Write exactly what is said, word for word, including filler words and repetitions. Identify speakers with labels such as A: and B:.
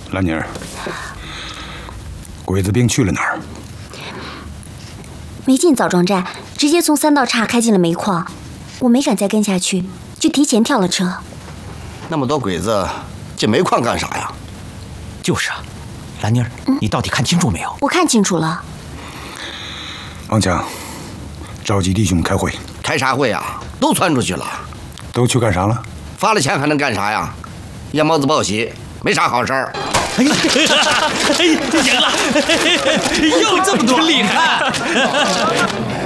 A: 兰妮儿，鬼子兵去了哪儿？
B: 没进枣庄站，直接从三道岔开进了煤矿。我没敢再跟下去，就提前跳了车。
C: 那么多鬼子进煤矿干啥呀？
D: 就是啊，兰妮儿，嗯、你到底看清楚没有？
B: 我看清楚了。
A: 王强，召集弟兄们开会。
C: 开啥会啊？都窜出去了。
A: 都去干啥了？
C: 发了钱还能干啥呀？夜猫子报喜，没啥好事儿。
D: 哎呀，赢了，又这么多，厉害！